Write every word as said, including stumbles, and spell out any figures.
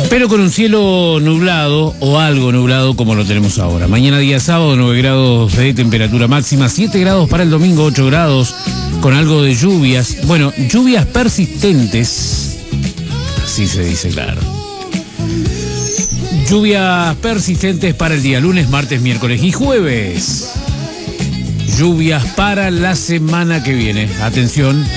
pero con un cielo nublado o algo nublado como lo tenemos ahora. Mañana día sábado, nueve grados de temperatura máxima, siete grados para el domingo, ocho grados, con algo de lluvias. Bueno, lluvias persistentes, así se dice, claro. Lluvias persistentes para el día lunes, martes, miércoles y jueves. Lluvias para la semana que viene. Atención.